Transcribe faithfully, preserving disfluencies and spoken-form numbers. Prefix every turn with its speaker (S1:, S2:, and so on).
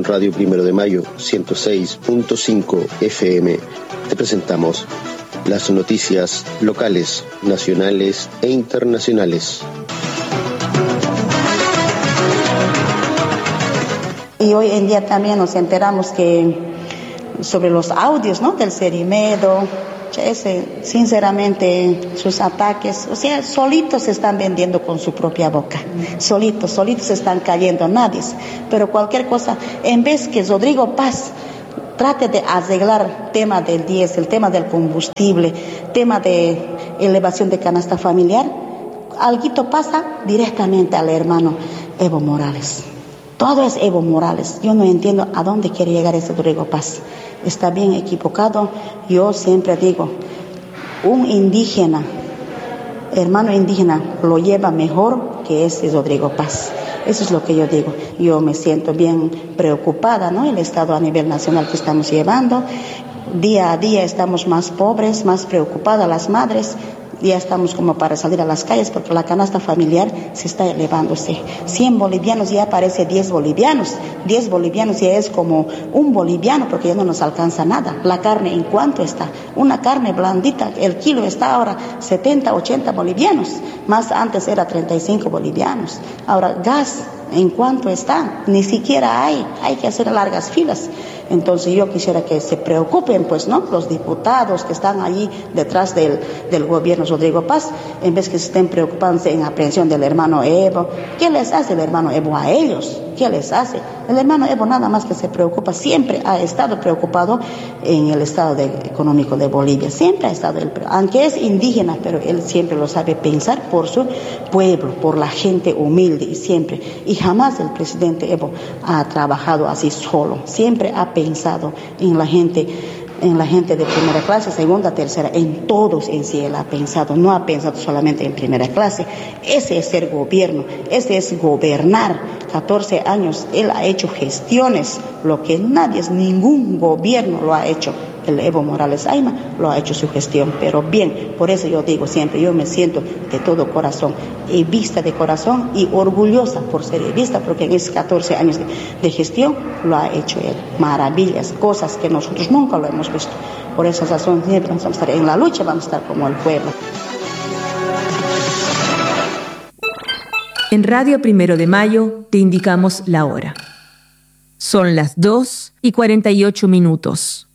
S1: Radio Primero de Mayo, ciento seis punto cinco F M, te presentamos las noticias locales, nacionales e internacionales.
S2: Y hoy en día también nos enteramos que sobre los audios, ¿no?, del Cerimedo, ese, sinceramente, sus ataques, o sea, solitos se están vendiendo con su propia boca, solitos, solitos se están cayendo, nadie. Pero cualquier cosa, en vez que Rodrigo Paz trate de arreglar el tema del diésel, el tema del combustible, tema de elevación de canasta familiar, alguito pasa directamente al hermano Evo Morales. Todo es Evo Morales. Yo no entiendo a dónde quiere llegar ese Rodrigo Paz. Está bien equivocado. Yo siempre digo, un indígena, hermano indígena, lo lleva mejor que ese Rodrigo Paz. Eso es lo que yo digo. Yo me siento bien preocupada, ¿no? El estado a nivel nacional que estamos llevando. Día a día estamos más pobres, más preocupadas las madres. Ya estamos como para salir a las calles porque la canasta familiar se está elevándose. cien bolivianos ya parece diez bolivianos. diez bolivianos ya es como un boliviano porque ya no nos alcanza nada. La carne, ¿en cuánto está? Una carne blandita, el kilo está ahora setenta, ochenta bolivianos. Más antes era treinta y cinco bolivianos. Ahora, gas, ¿en cuánto está? Ni siquiera hay. Hay que hacer largas filas. Entonces yo quisiera que se preocupen, pues, ¿no?, los diputados que están allí detrás del, del gobierno Rodrigo Paz, en vez que se estén preocupándose en aprehensión del hermano Evo. ¿Qué les hace el hermano Evo a ellos? ¿Qué les hace? El hermano Evo nada más que se preocupa, siempre ha estado preocupado en el estado de, económico de Bolivia, siempre ha estado, él, aunque es indígena, pero él siempre lo sabe pensar por su pueblo, por la gente humilde y siempre, y jamás el presidente Evo ha trabajado así solo, siempre ha pensado en la gente, en la gente de primera clase, segunda, tercera, en todos en sí él ha pensado, no ha pensado solamente en primera clase. Ese es ser gobierno, ese es gobernar. catorce años él ha hecho gestiones, lo que nadie, ningún gobierno lo ha hecho. El Evo Morales Ayma lo ha hecho su gestión, pero bien, por eso yo digo siempre, yo me siento de todo corazón, evista de corazón y orgullosa por ser evista, porque en esos catorce años de, de gestión lo ha hecho él, maravillas, cosas que nosotros nunca lo hemos visto. Por esa razón siempre vamos a estar en la lucha, vamos a estar como el pueblo.
S3: En Radio Primero de Mayo te indicamos la hora. Son las dos y cuarenta y ocho minutos.